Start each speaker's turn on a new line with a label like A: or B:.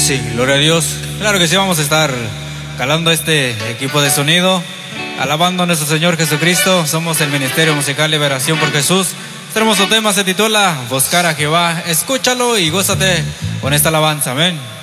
A: Sí, gloria a Dios. Claro que sí, vamos a estar calando este equipo de sonido, alabando a nuestro Señor Jesucristo. Somos el Ministerio Musical Liberación por Jesús. Este hermoso tema se titula Buscar a Jehová. Escúchalo y gózate con esta alabanza. Amén.